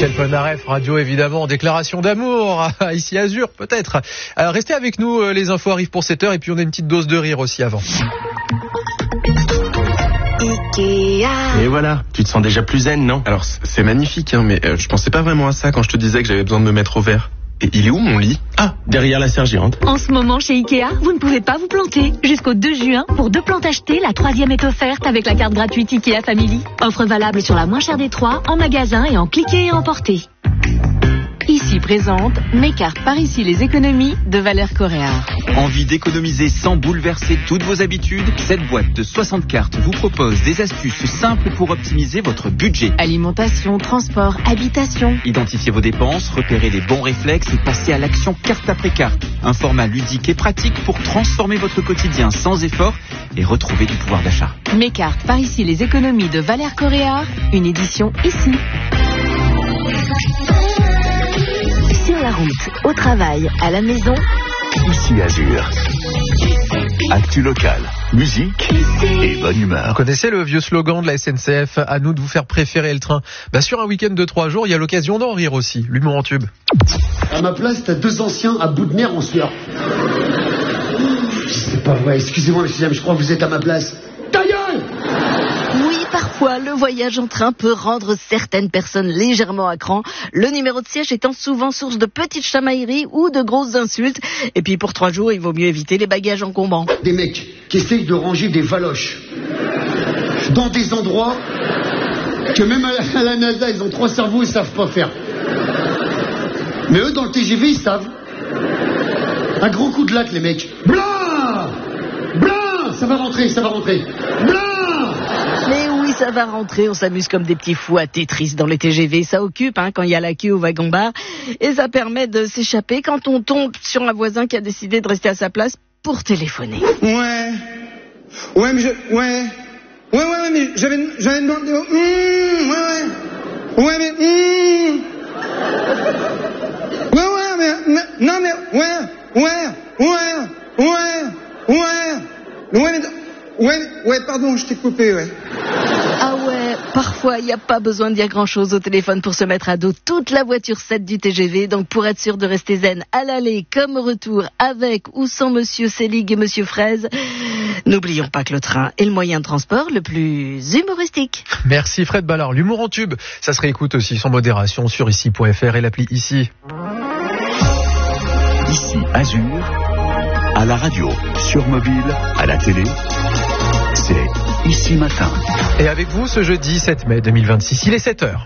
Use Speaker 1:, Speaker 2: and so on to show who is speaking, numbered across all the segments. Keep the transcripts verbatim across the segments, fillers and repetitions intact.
Speaker 1: Michel Polnareff, radio évidemment, déclaration d'amour, ici Azur peut-être. Alors, restez avec nous, les infos arrivent pour sept heures et puis on a une petite dose de rire aussi avant.
Speaker 2: Et voilà, tu te sens déjà plus zen, non?
Speaker 3: Alors c'est magnifique, hein, mais euh, je pensais pas vraiment à ça quand je te disais que j'avais besoin de me mettre au vert. Et il est où mon lit?
Speaker 2: Ah, derrière la sergente.
Speaker 4: En ce moment chez Ikea, vous ne pouvez pas vous planter. Jusqu'au deux juin, pour deux plantes achetées, la troisième est offerte avec la carte gratuite Ikea Family. Offre valable sur la moins chère des trois, en magasin et en cliquer et emporter. Ici présente mes cartes par ici les économies de Valère Coréard.
Speaker 5: Envie d'économiser sans bouleverser toutes vos habitudes? Cette boîte de soixante cartes vous propose des astuces simples pour optimiser votre budget.
Speaker 4: Alimentation, transport, habitation.
Speaker 5: Identifiez vos dépenses, repérez les bons réflexes et passez à l'action carte après carte. Un format ludique et pratique pour transformer votre quotidien sans effort et retrouver du pouvoir d'achat.
Speaker 4: Mes cartes par ici les économies de Valère Coréard, une édition ici. Sur la route, au travail, à la maison.
Speaker 6: Ici Azur. Actu local, musique et bonne humeur.
Speaker 1: Vous connaissez le vieux slogan de la S N C F, à nous de vous faire préférer le train. Bah sur un week-end de trois jours, il y a l'occasion d'en rire aussi, l'humour en tube.
Speaker 7: À ma place, t'as deux anciens à bout de nerfs en sueur. C'est pas vrai, excusez-moi messieurs, je crois que vous êtes à ma place. Ta gueule!
Speaker 8: Oui, parfois, le voyage en train peut rendre certaines personnes légèrement à cran, le numéro de siège étant souvent source de petites chamailleries ou de grosses insultes. Et puis pour trois jours, il vaut mieux éviter les bagages encombrants.
Speaker 7: Des mecs qui essayent de ranger des valoches dans des endroits que même à la, à la NASA, ils ont trois cerveaux, ils savent pas faire. Mais eux, dans le T G V, ils savent. Un gros coup de lac, les mecs. Blah! Blah! Ça va rentrer, ça va rentrer. Blah!
Speaker 8: Mais oui, ça va rentrer, on s'amuse comme des petits fous à Tetris dans les T G V. Ça occupe hein, quand il y a la queue au wagon-bar. Et ça permet de s'échapper quand on tombe sur un voisin qui a décidé de rester à sa place pour téléphoner.
Speaker 9: Ouais. Ouais, mais je... Ouais. Ouais, ouais, ouais, mais j'avais... J'avais demandé... Mmh, ouais, ouais. Ouais, mais... Mmh. Ouais, ouais, mais... mais non, mais... Ouais, ouais, ouais, ouais, ouais. Ouais, mais... Ouais, ouais, pardon, je t'ai coupé, ouais.
Speaker 8: Ah ouais, parfois, il n'y a pas besoin de dire grand-chose au téléphone pour se mettre à dos toute la voiture sept du T G V. Donc, pour être sûr de rester zen à l'aller comme au retour, avec ou sans Monsieur Selig et Monsieur Fraise, n'oublions pas que le train est le moyen de transport le plus humoristique.
Speaker 1: Merci Fred Ballard. L'humour en tube, ça se réécoute aussi sans modération sur ici point f r et l'appli Ici.
Speaker 6: Ici Azur, à la radio, sur mobile, à la télé. C'est Ici Matin.
Speaker 1: Et avec vous ce jeudi sept mai deux mille vingt-six, il est sept heures.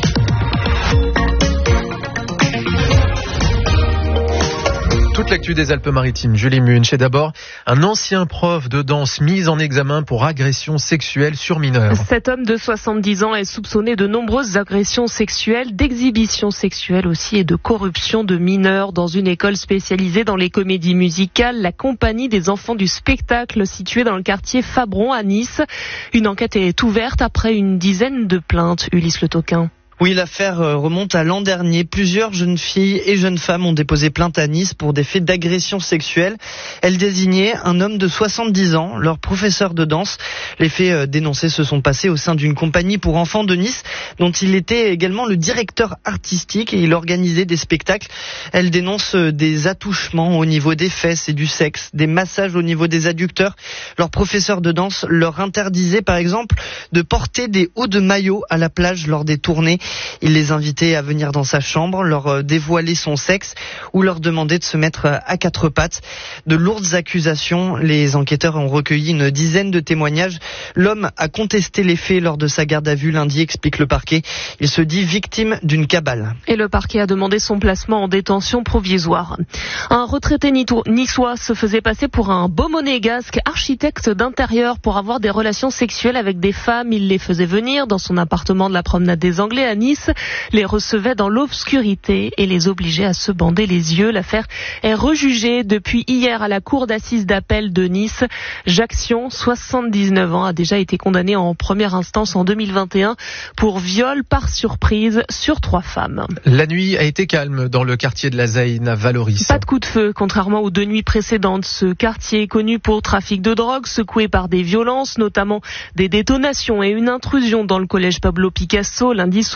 Speaker 1: Toute l'actu des Alpes-Maritimes, Julie Munch. Et d'abord, un ancien prof de danse mis en examen pour agression sexuelle sur mineurs.
Speaker 10: Cet homme de soixante-dix ans est soupçonné de nombreuses agressions sexuelles, d'exhibition sexuelle aussi et de corruption de mineurs dans une école spécialisée dans les comédies musicales, la Compagnie des enfants du spectacle située dans le quartier Fabron à Nice. Une enquête est ouverte après une dizaine de plaintes. Ulysse Le Toquin.
Speaker 11: Oui, l'affaire remonte à l'an dernier. Plusieurs jeunes filles et jeunes femmes ont déposé plainte à Nice pour des faits d'agression sexuelle. Elles désignaient un homme de soixante-dix ans, leur professeur de danse. Les faits dénoncés se sont passés au sein d'une compagnie pour enfants de Nice, dont il était également le directeur artistique et il organisait des spectacles. Elles dénoncent des attouchements au niveau des fesses et du sexe, des massages au niveau des adducteurs. Leur professeur de danse leur interdisait par exemple de porter des hauts de maillot à la plage lors des tournées. Il les invitait à venir dans sa chambre, leur dévoiler son sexe ou leur demander de se mettre à quatre pattes. De lourdes accusations, les enquêteurs ont recueilli une dizaine de témoignages. L'homme a contesté les faits lors de sa garde à vue lundi, explique le parquet. Il se dit victime d'une cabale.
Speaker 10: Et le parquet a demandé son placement en détention provisoire. Un retraité niçois se faisait passer pour un beau monégasque architecte d'intérieur pour avoir des relations sexuelles avec des femmes. Il les faisait venir dans son appartement de la promenade des Anglais à Nice, les recevait dans l'obscurité et les obligeait à se bander les yeux. L'affaire est rejugée depuis hier à la cour d'assises d'appel de Nice. Jacques Sion, soixante-dix-neuf ans, a déjà été condamné en première instance en deux mille vingt et un pour viol par surprise sur trois femmes.
Speaker 1: La nuit a été calme dans le quartier de la Zaïne à Valoris.
Speaker 10: Pas de coup de feu, contrairement aux deux nuits précédentes. Ce quartier est connu pour trafic de drogue, secoué par des violences, notamment des détonations et une intrusion dans le collège Pablo Picasso lundi soir.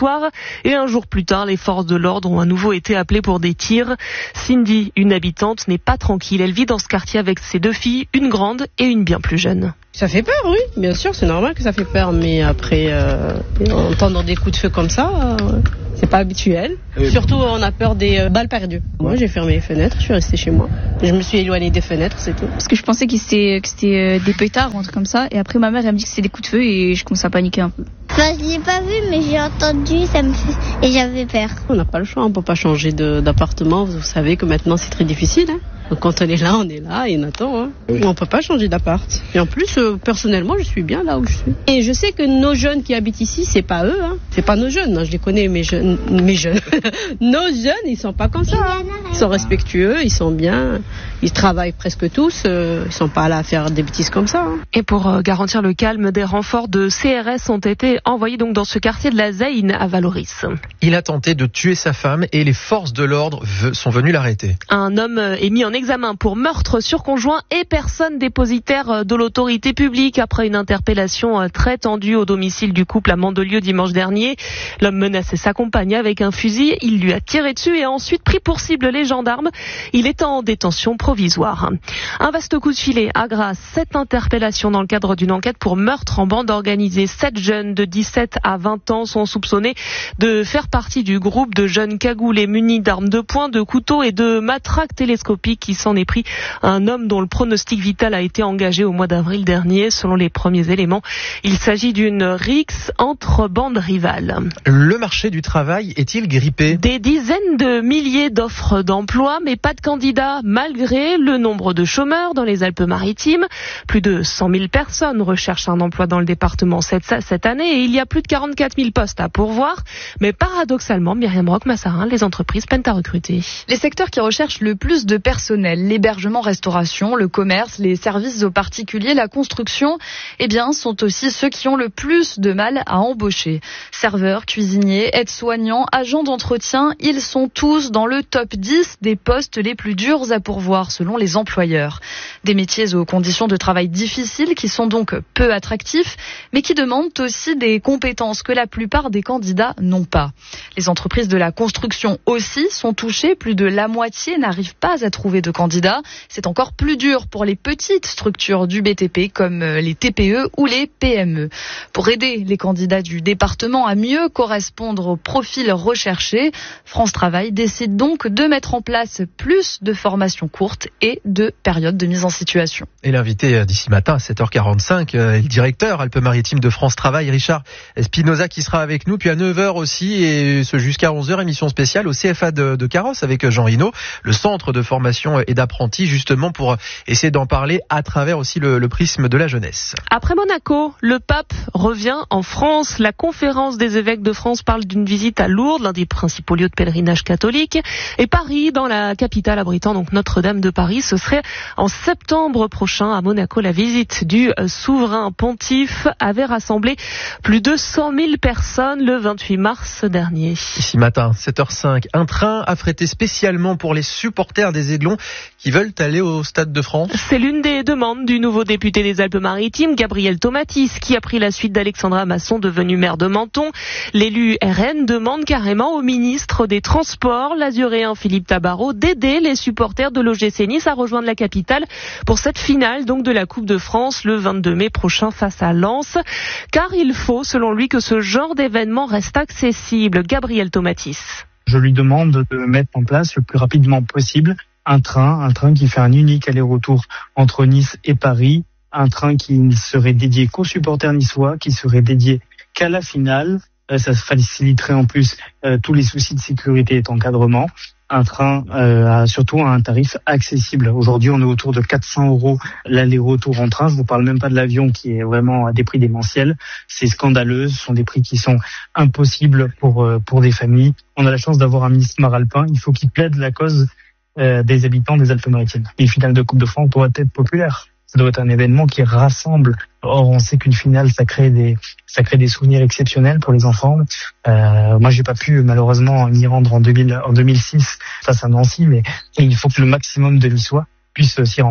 Speaker 10: soir. Et un jour plus tard, les forces de l'ordre ont à nouveau été appelées pour des tirs. Cindy, une habitante, n'est pas tranquille. Elle vit dans ce quartier avec ses deux filles, une grande et une bien plus jeune.
Speaker 12: Ça fait peur, oui, bien sûr, c'est normal que ça fait peur, mais après, euh, entendre des coups de feu comme ça, euh, c'est pas habituel. Oui. Surtout, on a peur des euh, balles perdues. Moi, j'ai fermé les fenêtres, je suis restée chez moi. Je me suis éloignée des fenêtres, c'est tout.
Speaker 13: Parce que je pensais que c'était, que c'était des pétards ou un truc comme ça, et après ma mère, elle me dit que c'était des coups de feu, et je commence à paniquer un peu.
Speaker 14: Bah, je l'ai pas vu, mais j'ai entendu, ça me fait... et j'avais peur.
Speaker 12: On n'a pas le choix, on peut pas changer de, d'appartement. Vous savez que maintenant, c'est très difficile, hein. Donc quand on est là, on est là et on attend. Hein. Oui. On peut pas changer d'appart. Et en plus, euh, personnellement, je suis bien là où je suis. Et je sais que nos jeunes qui habitent ici, c'est pas eux. Hein. C'est pas nos jeunes. Hein. Je les connais, mes jeunes. Mes jeunes. Nos jeunes, ils sont pas comme ça. Hein. Ils sont respectueux, ils sont bien. Ils travaillent presque tous. Euh, ils sont pas là à faire des bêtises comme ça. Hein.
Speaker 10: Et pour euh, garantir le calme, des renforts de C R S ont été envoyés donc dans ce quartier de la Zeyne à Valoris.
Speaker 1: Il a tenté de tuer sa femme et les forces de l'ordre sont venues l'arrêter.
Speaker 10: Un homme est mis en examen pour meurtre sur conjoint et personne dépositaire de l'autorité publique après une interpellation très tendue au domicile du couple à Mandelieu dimanche dernier. L'homme menaçait sa compagne avec un fusil, il lui a tiré dessus et a ensuite pris pour cible les gendarmes. Il est en détention provisoire. Un vaste coup de filet à Grasse, sept interpellations dans le cadre d'une enquête pour meurtre en bande organisée. Sept jeunes de dix-sept à vingt ans sont soupçonnés de faire partie du groupe de jeunes cagoulés munis d'armes de poing, de couteaux et de matraques télescopiques qui s'en est pris un homme dont le pronostic vital a été engagé au mois d'avril dernier. Selon les premiers éléments, il s'agit d'une rixe entre bandes rivales.
Speaker 1: Le marché du travail est-il grippé ?
Speaker 10: Des dizaines de milliers d'offres d'emploi, mais pas de candidats, malgré le nombre de chômeurs dans les Alpes-Maritimes. Plus de cent mille personnes recherchent un emploi dans le département cette, cette année et il y a plus de quarante-quatre mille postes à pourvoir. Mais paradoxalement, Myriam Roch-Massarin, les entreprises peinent à recruter.
Speaker 15: Les secteurs qui recherchent le plus de personnel, l'hébergement, restauration, le commerce, les services aux particuliers, la construction, eh bien, sont aussi ceux qui ont le plus de mal à embaucher. Serveurs, cuisiniers, aides-soignants, agents d'entretien, ils sont tous dans le top dix des postes les plus durs à pourvoir selon les employeurs. Des métiers aux conditions de travail difficiles qui sont donc peu attractifs, mais qui demandent aussi des compétences que la plupart des candidats n'ont pas. Les entreprises de la construction aussi sont touchées, plus de la moitié n'arrivent pas à trouver de candidats. C'est encore plus dur pour les petites structures du B T P comme les T P E ou les P M E. Pour aider les candidats du département à mieux correspondre au profil recherché, France Travail décide donc de mettre en place plus de formations courtes et de périodes de mise en situation.
Speaker 1: Et l'invité d'ici matin à sept heures quarante-cinq est le directeur Alpes-Maritimes de France Travail, Richard Spinoza, qui sera avec nous. Puis à neuf heures aussi, et ce jusqu'à onze heures, émission spéciale au C F A de, de Carrosse avec Jean Hinault, le centre de formation et d'apprentis, justement pour essayer d'en parler à travers aussi le, le prisme de la jeunesse.
Speaker 10: Après Monaco, le pape revient en France. La conférence des évêques de France parle d'une visite à Lourdes, l'un des principaux lieux de pèlerinage catholique. Et Paris, dans la capitale abritant donc Notre-Dame de Paris, ce serait en septembre prochain à Monaco. La visite du souverain pontife avait rassemblé plus de cent mille personnes le vingt-huit mars dernier.
Speaker 1: Ici matin, sept heures cinq, un train affrété spécialement pour les supporters des Aiglons qui veulent aller au Stade de France.
Speaker 10: C'est l'une des demandes du nouveau député des Alpes-Maritimes, Gabriel Tomatis, qui a pris la suite d'Alexandra Masson, devenue maire de Menton. L'élu R N demande carrément au ministre des Transports, l'azuréen Philippe Tabarot, d'aider les supporters de l'O G C Nice à rejoindre la capitale pour cette finale donc de la Coupe de France le vingt-deux mai prochain face à Lens. Car il faut, selon lui, que ce genre d'événement reste accessible. Gabriel Tomatis.
Speaker 16: Je lui demande de mettre en place le plus rapidement possible un train, un train qui fait un unique aller-retour entre Nice et Paris, un train qui ne serait dédié qu'aux supporters niçois, qui serait dédié qu'à la finale. Ça faciliterait en plus euh, tous les soucis de sécurité et d'encadrement. Un train euh, surtout à un tarif accessible. Aujourd'hui, on est autour de quatre cents euros l'aller-retour en train. Je vous parle même pas de l'avion qui est vraiment à des prix démentiels. C'est scandaleux. Ce sont des prix qui sont impossibles pour euh, pour des familles. On a la chance d'avoir un ministre maralpin. Il faut qu'il plaide la cause euh, des habitants des Alpes-Maritimes. Les finales de Coupe de France doivent être populaires. Ça doit être un événement qui rassemble. Or, on sait qu'une finale, ça crée des, ça crée des souvenirs exceptionnels pour les enfants. Euh, moi, j'ai pas pu, malheureusement, m'y rendre en deux mille, en deux mille six face à Nancy, mais il faut que le maximum de Niçois puissent s'y rendre.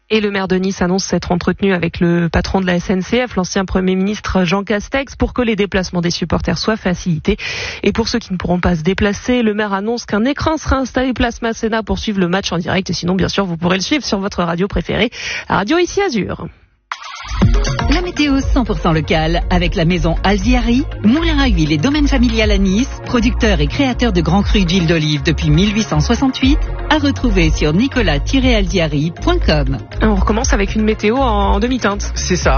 Speaker 10: Et le maire de Nice annonce s'être entretenu avec le patron de la S N C F, l'ancien Premier ministre Jean Castex, pour que les déplacements des supporters soient facilités. Et pour ceux qui ne pourront pas se déplacer, le maire annonce qu'un écran sera installé place Masséna pour suivre le match en direct. Et sinon, bien sûr, vous pourrez le suivre sur votre radio préférée, la radio ici Azur.
Speaker 17: La météo cent pour cent locale avec la maison Alziari, moulin à huile et domaine familial à Nice, producteur et créateur de grands crus d'huile d'olive depuis mille huit cent soixante-huit, à retrouver sur nicolas tiret alziari point com.
Speaker 10: On recommence avec une météo en demi-teinte.
Speaker 1: C'est ça.